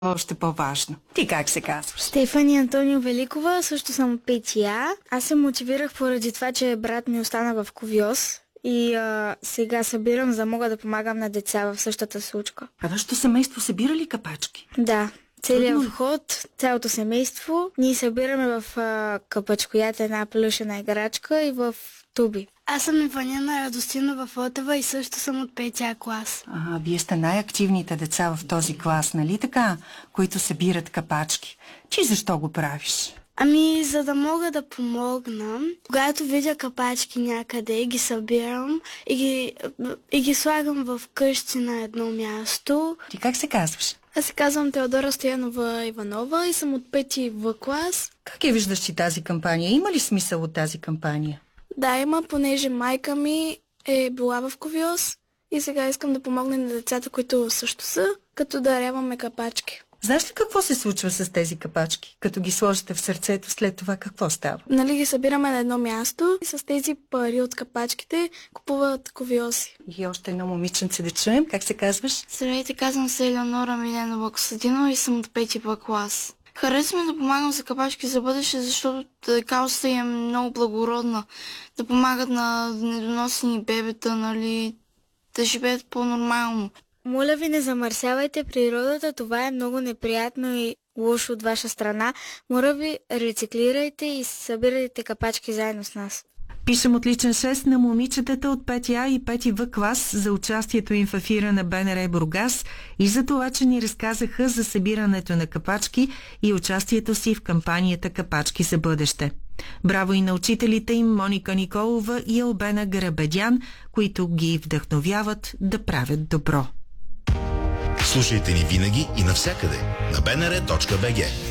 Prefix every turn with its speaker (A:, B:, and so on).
A: още по-важно. Ти как се казваш?
B: Стефания Антонио Великова, също съм от 5А. Аз се мотивирах поради това, че брат ми остана в Ковиоз и сега събирам, за да мога да помагам на деца в същата случка.
A: А вашето семейство събира ли капачки?
B: Да, целият вход, цялото семейство. Ние събираме в капачкоята една плюшена играчка и в туби.
C: Аз съм Иванина Радостинова Фотева и също съм от 5А клас.
A: Вие сте най-активните деца в този клас, нали така? Които събират капачки. Ти защо го правиш?
C: Ами, за да мога да помогна, когато видя капачки някъде, ги събирам и ги слагам в къщи на едно място.
A: Ти как се казваш?
D: Аз се казвам Теодора Стоянова Иванова и съм от 5В клас.
A: Как я виждаш ти тази кампания? Има ли смисъл от тази кампания?
D: Да, има, понеже майка ми е била в Ковиоз и сега искам да помогна на децата, които също са, като даряваме капачки.
A: Знаеш ли какво се случва с тези капачки? Като ги сложите в сърцето, след това какво става?
D: Нали ги събираме на едно място и с тези пари от капачките купуват ковиоси.
A: И още едно момиченце да чуем. Как се казваш?
E: Здравейте, казвам се Елеонора Миленова Костадинова и съм от 5 клас. Харесвам да помагам за капачки за бъдеще, защото каузата е много благородна. Да помагат на недоносени бебета, нали, да живеят по-нормално.
B: Моля ви, не замърсявайте природата, това е много неприятно и лошо от ваша страна. Моля ви, рециклирайте и събирайте капачки заедно с нас.
A: Пишем отличен 6 на момичетата от 5А и 5В клас за участието им в ефира на БНР Бургас и за това, че ни разказаха за събирането на капачки и участието си в кампанията Капачки за бъдеще. Браво и на учителите им Моника Николова и Албена Гарабедян, които ги вдъхновяват да правят добро.
F: Слушайте ни винаги и навсякъде на bnr.bg.